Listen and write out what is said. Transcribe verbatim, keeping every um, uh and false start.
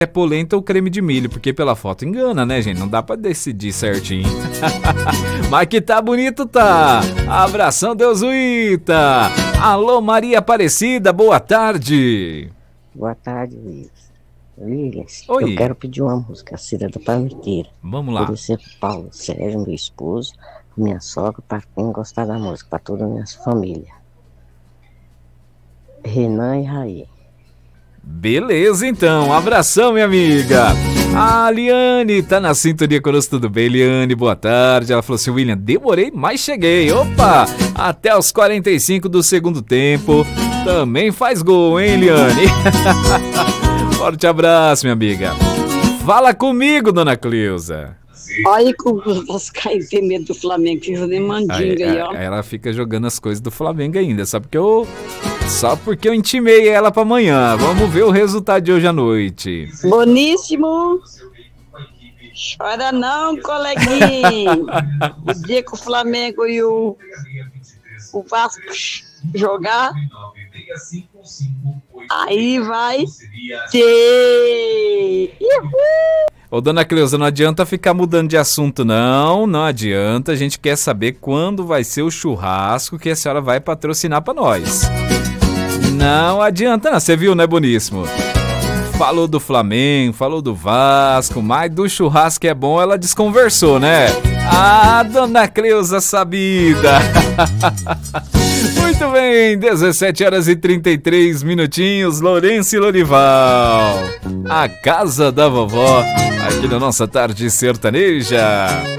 é polenta ou creme de milho, porque pela foto engana, né, gente? Não dá pra decidir certinho. Mas que tá bonito, tá? Abração, Deusuíta. Alô, Maria Aparecida, boa tarde. Boa tarde, Williams. Williams, Oi. Eu quero pedir uma música, Cida da Palmiteira. Vamos lá. Oferecer pro Paulo Sérgio, meu esposo, minha sogra, para quem gostar da música, para toda a minha família. Renan e Raí. Beleza, então. Abração, minha amiga. A Liane tá na sintonia conosco, tudo bem, Liane? Boa tarde. Ela falou assim, William, demorei, mas cheguei. Opa! Até os quarenta e cinco do segundo tempo. Também faz gol, hein, Liane? Forte abraço, minha amiga. Fala comigo, dona Cleusa. Olha como você cai tem medo do Flamengo, fica nem mandinga aí, aí, ó. Aí ela fica jogando as coisas do Flamengo ainda, só porque eu... Só porque eu intimei ela pra amanhã. Vamos ver o resultado de hoje à noite. Boníssimo. Chora não, coleguinha. O dia que o Flamengo e o, o Vasco jogar, aí vai ter. Ô, dona Cleusa, não adianta ficar mudando de assunto, não. Não adianta. A gente quer saber quando vai ser o churrasco que a senhora vai patrocinar pra nós. Não adianta, não. Você viu, né, Boníssimo? Falou do Flamengo, falou do Vasco, mas do churrasco é bom, ela desconversou, né? Ah, dona Cleusa sabida. Muito bem, dezessete horas e trinta e três minutinhos, Lourenço e Lorival. A casa da vovó, aqui na nossa tarde sertaneja.